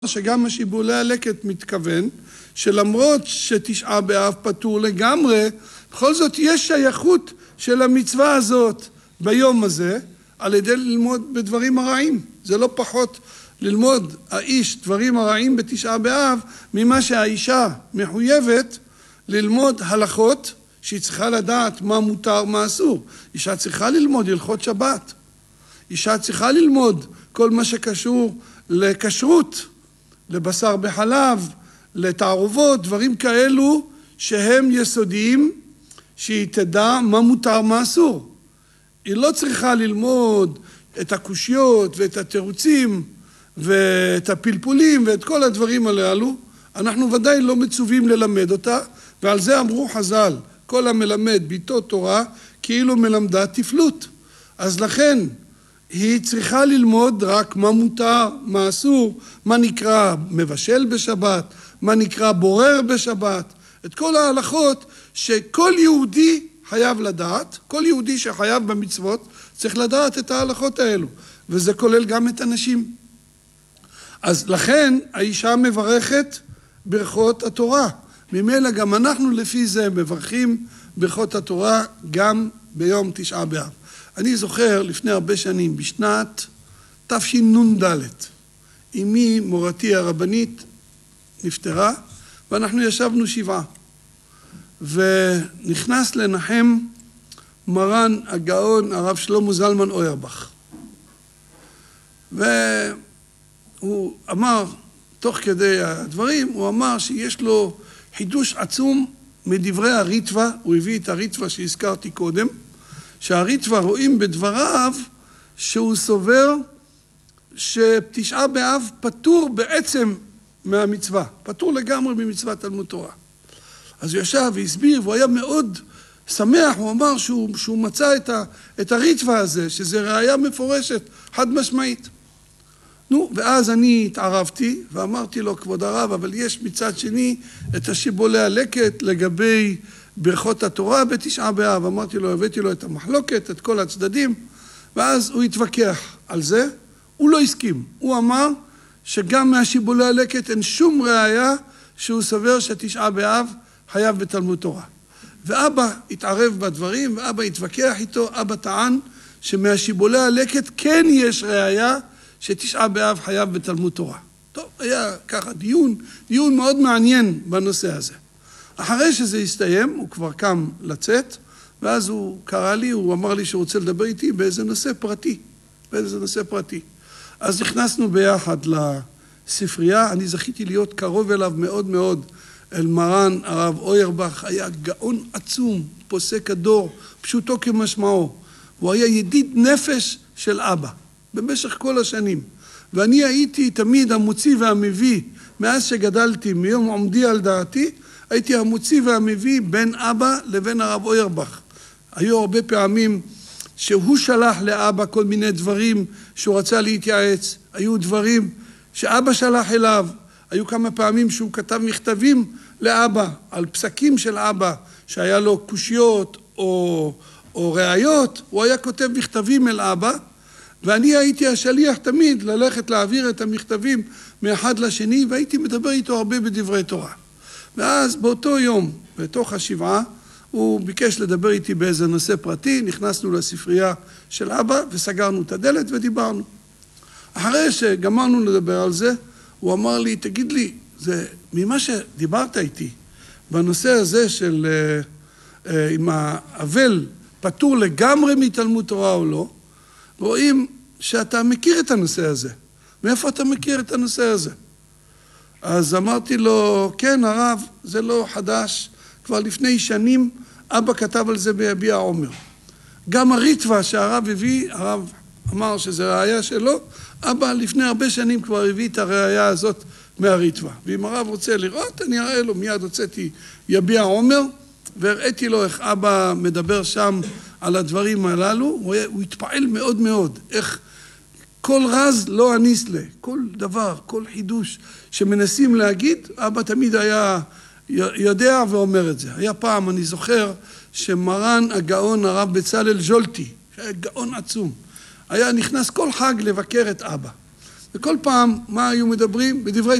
שגם השיבולי הלקט מתכוון, שלמרות שתשעה באב פטור לגמרי, בכל זאת יש שייכות של המצווה הזאת ביום הזה, על ידי ללמוד בדברים הרעים. זה לא פחות ללמוד האיש דברים הרעים בתשעה באב, ממה שהאישה מחויבת ללמוד הלכות, שהיא צריכה לדעת מה מותר, מה אסור. אישה צריכה ללמוד הלכות שבת. אישה צריכה ללמוד כל מה שקשור לכשרות, לבשר בחלב, לתערובות, דברים כאלו שהם יסודיים, שהיא תדע מה מותר, מה אסור. היא לא צריכה ללמוד את הקושיות ואת התירוצים ואת הפלפולים ואת כל הדברים הללו. אנחנו ודאי לא מצווים ללמד אותה, ועל זה אמרו חז"ל, כל המלמד ביתו תורה כאילו מלמדה תפלות. אז לכן היא צריכה ללמוד רק מה מותר, מה אסור, מה נקרא מבשל בשבת, מה נקרא בורר בשבת, את כל ההלכות שכל יהודי חייב לדעת, כל יהודי שחייב במצוות צריך לדעת את ההלכות האלו, וזה כולל גם את הנשים. אז לכן האישה מברכת ברכות התורה, ממילא גם אנחנו לפי זה מברכים ברכות התורה גם ביום תשעה באב. אני זוכר לפני הרבה שנים, בשנת תשנ"ד, אמי מורתי הרבנית נפטרה, ואנחנו ישבנו שבעה. ונכנס לנחם מרן הגאון הרב שלמה זלמן אוירבך. והוא אמר, תוך כדי הדברים, הוא אמר שיש לו חידוש עצום מדברי הריטב"א, הוא הביא את הריטב"א שהזכרתי קודם, שהריטב"א רואים בדבריו שהוא סובר שתשעה באב פטור בעצם מהמצווה, פטור לגמרי ממצוות תלמוד תורה. אז הוא ישב והסביר, והוא היה מאוד שמח, הוא אמר שהוא מצא את הריטב"א הזה, שזה ראיה מפורשת, חד משמעית. ואז אני התערבתי ואמרתי לו, כבוד הרב, אבל יש מצד שני את השיבולי הלקט לגבי ברכות התורה בתשעה באב. אמרתי לו, הבאתי לו את המחלוקת, את כל הצדדים, ואז הוא התווכח על זה, הוא לא הסכים. הוא אמר שגם מהשיבולי הלקט אין שום ראיה שהוא סובר שתשעה באב חייב בתלמוד תורה. ואבא התערב בדברים, ואבא התווכח איתו, אבא טען שמהשיבולי הלקט כן יש ראיה שתשעה באב חייב בתלמוד תורה. טוב, היה ככה דיון מאוד מעניין בנושא הזה. אחרי שזה הסתיים, הוא כבר קם לצאת, ואז הוא קרא לי, הוא אמר לי שהוא רוצה לדבר איתי באיזה נושא פרטי. אז נכנסנו ביחד לספרייה, אני זכיתי להיות קרוב אליו מאוד מאוד, אל מרן הרב אוירבך, היה גאון עצום, פוסק הדור, פשוטו כמשמעו. הוא היה ידיד נפש של אבא, במשך כל השנים. ואני הייתי תמיד המוציא והמביא, מאז שגדלתי, מיום עומדי על דעתי, הייתי המוציא והמביא בין אבא לבין הרב אוירבך. היו הרבה פעמים שהוא שלח לאבא כל מיני דברים שהוא רצה להתייעץ, היו דברים שאבא שלח אליו, היו כמה פעמים שהוא כתב מכתבים לאבא על פסקים של אבא, שהיה לו קושיות או ראיות, הוא היה כותב מכתבים אל אבא, ואני הייתי השליח תמיד ללכת להעביר את המכתבים מאחד לשני, והייתי מדבר איתו הרבה בדברי תורה. ואז באותו יום, בתוך השבעה, הוא ביקש לדבר איתי באיזה נושא פרטי, נכנסנו לספרייה של אבא וסגרנו את הדלת ודיברנו. אחרי שגמרנו לדבר על זה, הוא אמר לי, תגיד לי, זה ממה שדיברת איתי, בנושא הזה של אם האבל פטור לגמרי מתלמוד תורה או לא, רואים שאתה מכיר את הנושא הזה. מאיפה אתה מכיר את הנושא הזה? אז אמרתי לו, כן הרב, זה לא חדש, כבר לפני שנים אבא כתב על זה ביביע עומר. גם הריטב"א שהרב הביא, הרב אמר שזה ראיה שלו, אבא לפני הרבה שנים כבר הביא את הראיה הזאת מהריטב"א. ואם הרב רוצה לראות, אני אראה לו, מיד הוצאתי יביע עומר, והראיתי לו איך אבא מדבר שם על הדברים הללו, הוא התפעל מאוד מאוד, איך כל רז לא אניס לה, כל דבר, כל חידוש שמנסים להגיד, אבא תמיד היה יודע ואומר את זה. היה פעם, אני זוכר, שמרן הגאון הרב בצלאל ז'ולטי, שהיה גאון עצום, היה נכנס כל חג לבקר את אבא. וכל פעם מה היו מדברים? בדברי